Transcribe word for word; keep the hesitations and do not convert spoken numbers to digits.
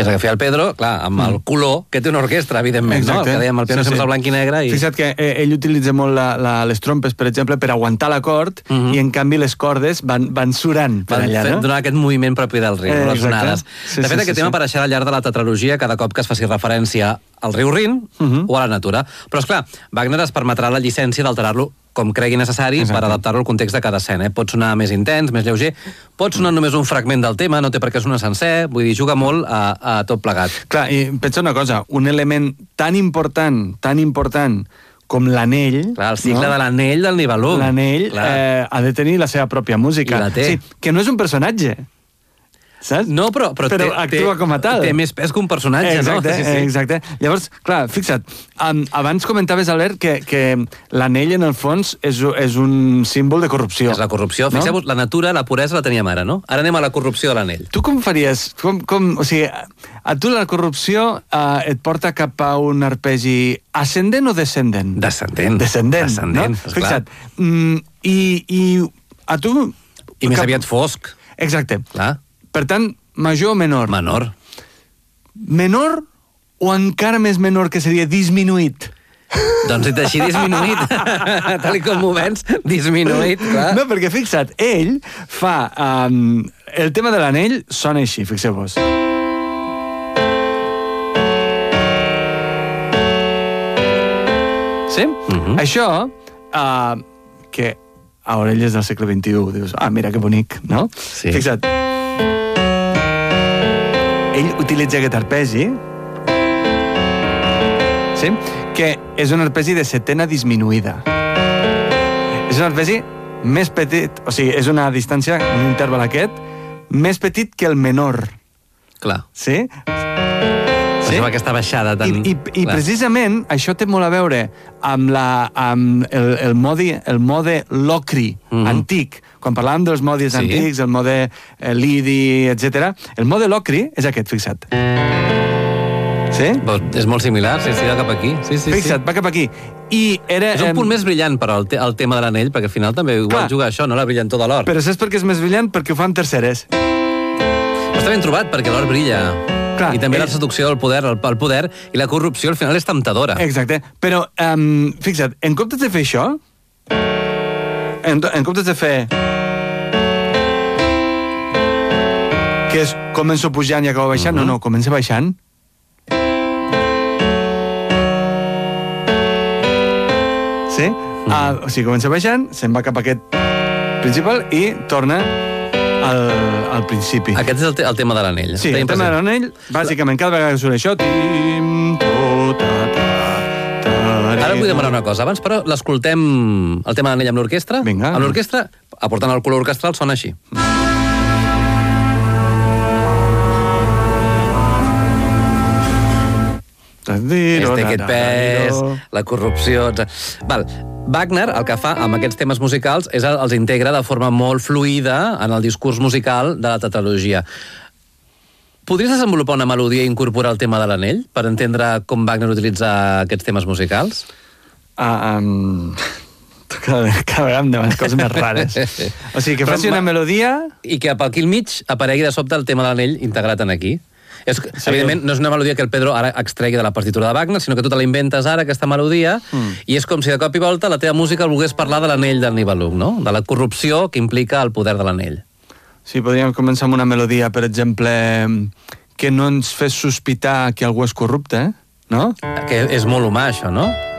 I és el que feia el Pedro, clar, amb el color que té una orquestra, evidentment, no? Que dèiem, el piano sempre és blanc i negre. I... Fixa't que ell utilitza molt la, la, les trompes, per exemple, per aguantar l'acord, uh -huh. i en canvi les cordes van, van surant per van allà, no? Donar aquest moviment propi del riu, eh, les onades. Sí, de fet, sí, aquest sí, tema sí. apareixerà al llarg de la tetralogia cada cop que es faci referència al riu Rin uh -huh. o a la natura. Però, esclar, Wagner es permetrà la llicència d'alterar-lo com cregui necessari. Exacte. Per adaptar-lo al context de cada escena. Eh? Pot sonar més intens, més lleuger, pot sonar només un fragment del tema, no té per què sonar sencer, vull dir, juga molt a, a tot plegat. Clar, i pensa una cosa, un element tan important, tan important com l'anell... Clar, el cicle, no? De l'anell del Nibelung. L'anell eh, ha de tenir la seva pròpia música. I la té. Sí, que no és un personatge, saps? No, però, però, però té, actua té, com a tal. Té més pes que un personatge, exacte, no? Sí, sí. Exacte. Llavors, clar, fixa't, um, abans comentaves, Albert, que, que l'anell, en el fons, és, és un símbol de corrupció. És la corrupció. No? Fixeu-vos, la natura, la puresa la teníem ara, no? Ara anem a la corrupció de l'anell. Tu com faries? Com, com, o sigui, a tu la corrupció uh, et porta cap a un arpegi ascendent o descendent? Descendent. Descendent, Descendent, no? esclar. Fixa't, mm, i, i a tu... I més cap... aviat fosc. Exacte. Clar. Per tant, major o menor? Menor. Menor o encara més menor, que seria disminuït? Doncs dit així, disminuït. Tal com ho vens, disminuït, clar. No, perquè fixa't, ell fa... Um, el tema de l'anell sona així, fixeu-vos. Sí? Uh-huh. Això, uh, que a orelles del segle vint-i-u dius, ah, mira que bonic, no? Sí. Fixa't. Ell utilitza aquest arpegi, sí? Que és un arpegi de setena disminuïda. És un arpegi més petit, o sigui, és una distància, un interval aquest, més petit que el menor. Clar. Sí? Sí? Amb aquesta baixada tan... I, i, i precisament això té molt a veure amb, la, amb el, el, modi, el mode locri mm-hmm. antic. Quan parlàvem dels modis sí. antics, el mode eh, lidi, etcètera, el mode locri és aquest, fixa't. Sí? Pues és molt similar, sí, sí, va cap aquí. Sí, sí, fixa't, sí. va cap aquí. I era, és un punt eh, més brillant, però, el, te el tema de l'anell, perquè al final també igual juga això, no? La brillantor de l'or. Però saps per què és més brillant? Perquè ho fan terceres. Però està ben trobat, perquè l'or brilla. Clar, I també ell... la seducció del poder, el, el poder i la corrupció al final és temptadora. Exacte. Però, um, fixa't, en comptes de fer això, en, en comptes de fer... que és començo pujant i acabo baixant, uh-huh. no, no, comença baixant. Sí? Uh-huh. Uh, o sigui, comença baixant, se'n va cap a aquest principal i torna al, al principi. Aquest és el, te el tema de l'anell. Sí, el tema de l'anell, bàsicament, cada vegada que surt això... Tim, to, ta, ta, ta, ara vull demanar una cosa. Abans, però, l'escoltem el tema de l'anell amb l'orquestra. Vinga. Amb l'orquestra, aportant el color orquestral, sona així. Este, aquest pes, la corrupció... Val. Wagner el que fa amb aquests temes musicals és el, els integra de forma molt fluida en el discurs musical de la tetralogia. Podries desenvolupar una melodia i incorporar el tema de l'anell per entendre com Wagner utilitza aquests temes musicals? Ah, um... Cada, cada vegada em demanes coses més rares. O sigui, que faci una melodia... I que per aquí al mig aparegui de sobte el tema de l'anell integrat en aquí. És, sí. Evidentment, no és una melodia que el Pedro ara extregui de la partitura de Wagner, sinó que tu te la inventes ara, aquesta melodia, mm. i és com si de cop i volta la teva música volgués parlar de l'anell del Nibelung, no? De la corrupció que implica el poder de l'anell. Sí, podríem començar amb una melodia, per exemple, que no ens fes sospitar que algú és corrupte, no? Que és molt humà, això, no?